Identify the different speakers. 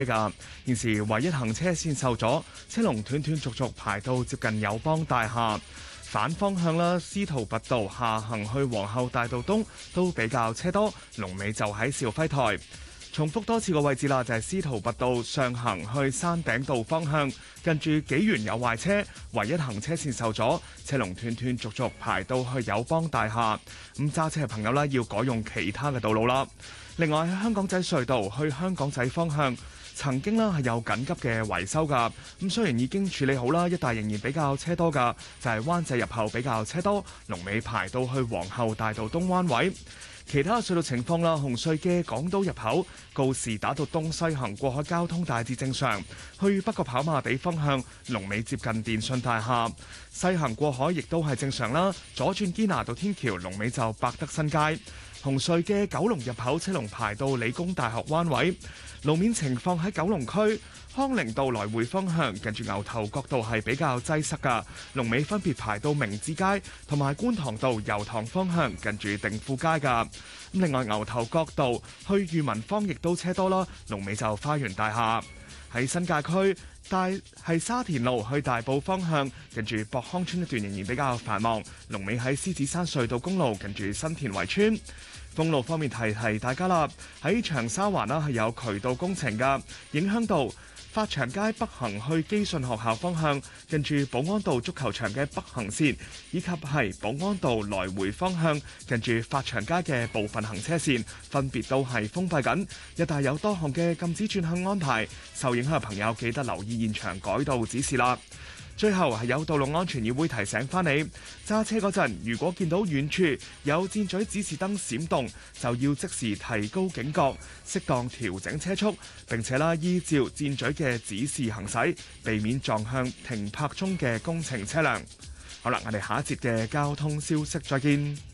Speaker 1: 㗎。現時唯一行車線受阻，車龍斷斷續續排到接近友邦大廈。反方向啦，司徒拔道下行去皇后大道東都比較車多，龍尾就喺肇輝台。重複多次個位置啦，就係司徒拔道上行去山頂道方向，近住紀元有壞車，唯一行車線受阻，車龍斷斷續續排到去友邦大廈。咁揸車嘅朋友啦，要改用其他嘅道路啦。另外喺香港仔隧道去香港仔方向，曾經啦係有緊急嘅維修㗎。咁雖然已經處理好啦，一帶仍然比較車多㗎，就係灣仔入口比較車多，龍尾排到去皇后大道東彎位。其他隧道情況啦，紅隧嘅港島入口告士打道東西行過海交通大致正常，去北角跑馬地方向龍尾接近電訊大廈，西行過海亦都係正常啦。左轉堅拿道天橋龍尾就百德新街。紅隧嘅九龍入口車龍排到理工大學灣位。路面情況喺九龍區康寧道來回方向，近住牛頭角道係比較擠塞㗎，龍尾分別排到明治街同埋觀塘道油塘方向，近住定富街㗎。另外牛頭角道去裕民坊亦都車多啦，龍尾就花園大廈。喺新界區係沙田路去大埔方向，近住博康村一段仍然比較繁忙，龍尾喺獅子山隧道公路近住新田圍村。封路方面提大家啦，喺長沙灣啦係有渠道工程㗎，影響到發祥街北行去基信學校方向，近住保安道足球場嘅北行線，以及係保安道來回方向，近住發祥街嘅部分行車線，分別都係封閉緊。一帶有多項嘅禁止轉向安排，受影響嘅朋友記得留意現場改道指示啦。最後係有道路安全議會提醒翻你，揸車嗰陣如果見到遠處有箭嘴指示燈閃動，就要即時提高警覺，適當調整車速，並且依照箭嘴嘅指示行駛，避免撞向停泊中嘅工程車輛。好啦，我哋下一節嘅交通消息再見。